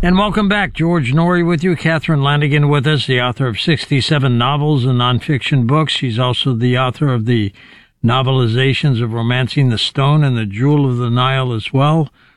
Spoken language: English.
And welcome back. George Noory with you. Catherine Lanigan with us, the author of 67 novels and nonfiction books. She's also the author of the novelizations of Romancing the Stone and The Jewel of the Nile as well.